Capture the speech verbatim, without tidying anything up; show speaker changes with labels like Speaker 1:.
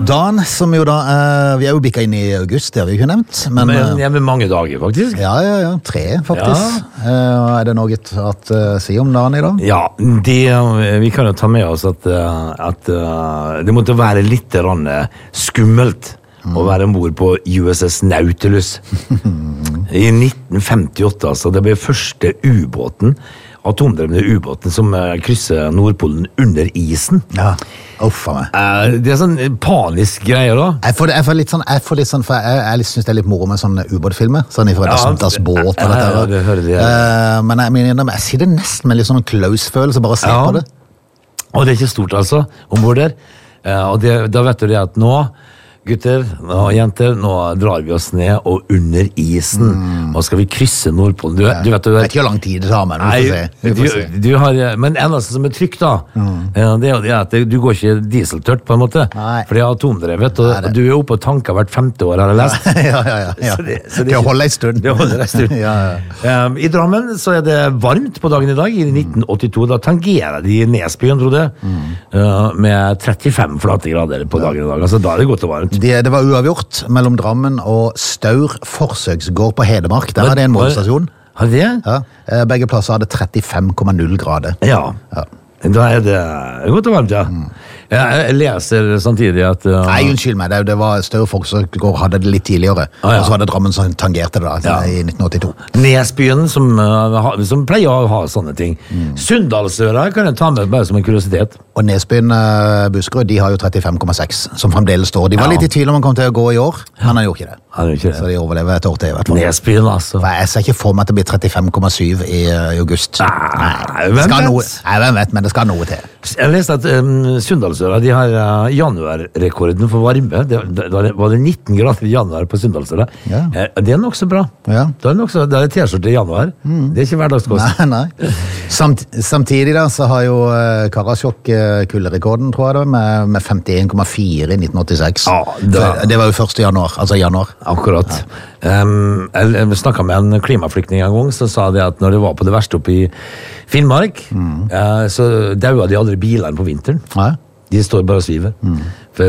Speaker 1: Dan, som jo da, uh, vi er jo bikket inn i august, det har vi jo ikke nevnt. Men,
Speaker 2: men jeg med mange dager, faktisk.
Speaker 1: Ja, ja, ja, tre faktisk. Ja. Uh, er det noe at uh, si om dagen i dag?
Speaker 2: Ja, det, vi kan jo ta med oss at, at uh, det måtte være litt skummelt mm. å være ombord på U S S Nautilus. I nitten femtiåtte, altså. Det ble første ubåten, atomdrevne ubåten som krysser Nordpolen under isen.
Speaker 1: Ja, uffa meg.
Speaker 2: Uh, det er sånn panisk greier da.
Speaker 1: Jeg får, jeg får litt sånn, jeg får litt sånn, for jeg, jeg synes det er litt moro med sånne ubåtfilmer, sånn ifra ja, Das Båt og dette.
Speaker 2: Ja, ja, det hører det, ja.
Speaker 1: uh, men jeg, jeg, jeg sitter nesten med litt sånn close-følelse, bare å se
Speaker 2: ja.
Speaker 1: på det.
Speaker 2: Og det er ikke stort altså, ombord der. Uh, og det, da vet du det at nå, gutter og jenter, nå drar vi oss ned og under isen. Mm. Og skal vi krysse Nordpolen. Du, ja. du vet, du vet,
Speaker 1: det er ikke hvor lang tid det tar, men vi får se. Vi får se.
Speaker 2: Du, du har, men eneste som er trygt da, mm. det er at du går ikke dieseltørt på en måte. Nei. For det er atomdrevet, og Nei, du er oppe og tanker hvert femte år, har jeg lest.
Speaker 1: ja, ja, ja. ja. Så det, så det, det holder en stund.
Speaker 2: Det holder en stund. ja, ja. Um, I Drammen så er det varmt på dagen i dag, i nitten åttito. Da tangerer de Nesbyen, tror jeg, mm. uh, med trettifem flate grader på dagen i dag. Altså da er det godt og varmt.
Speaker 1: Det, det var uavgjort mellom Drammen og Staur forsøksgård på Hedmark. Der er det en målestasjon.
Speaker 2: Har det?
Speaker 1: Ja. Begge plasser hadde trettifem komma null grader.
Speaker 2: Ja. ja. Da er det godt og varmt, ja. Mm. Jeg leser samtidig at... Uh...
Speaker 1: Nei, unnskyld meg, det, det var Staur forsøksgård hadde det litt tidligere. Ah, ja. Og så var det Drammen som tangerte det da, ja. I nitten åttito.
Speaker 2: Nesbyen som, uh, som pleier å ha sånne ting. Mm. Sunndalsøra kan jeg ta med bare som en kuriositet.
Speaker 1: Og Nesbyen uh, Buskerud, de har jo trettifem komma seks, som fremdeles står. De var ja. litt i tvil om han kom til å gå i år, men han gjorde ikke det.
Speaker 2: Han gjorde ikke det.
Speaker 1: Så de overlever et år til i hvert fall.
Speaker 2: Nesbyen, altså.
Speaker 1: For jeg ser ikke for meg at det blir trettifem komma syv i, uh, i august.
Speaker 2: Nei, hvem vet?
Speaker 1: Noe, nei, hvem vet, men det skal noe til.
Speaker 2: Jeg leste at um, Sunndalsøra, de har uh, januarrekorden for varme. Det, det, det var det nitten grader i januar på Sunndalsøra. Ja. Eh, det er nok så bra. Ja. Det er nok så, det er T-skjorte i januar. Mm. Det er ikke hverdagskost.
Speaker 1: Nei, nei. Samt, samtidig da, så har jo uh, Karasjok uh, kulderekorden, tror jeg det, med, med femtien komma fire i nitten åttiseks. Ja, da, det var jo første januar, altså januar.
Speaker 2: Akkurat. Ja. Um, jeg snakket med en klimaflyktning en gang, så sa det at når det var på det verste oppe i Finnmark, mm. uh, så daua de aldri bilene på vinteren. Ja. De står bare og sviver. Mm.